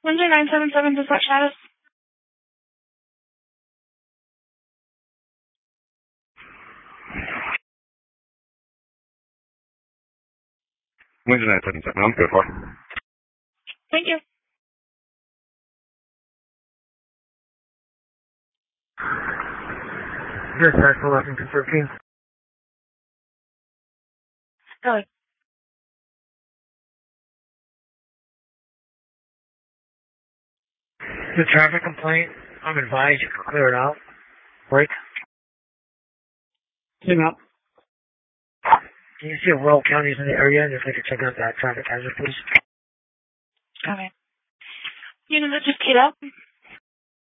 Windsor 977, dispatch status. Windsor 977, I'm good for. Thank you. Dispatch 11 to 13. Go ahead. The traffic complaint, I'm advised you can clear it out. Break. Came out. Can you see if rural counties in the area? Just like to check out that traffic hazard, please. Okay. Unit that just keyed up.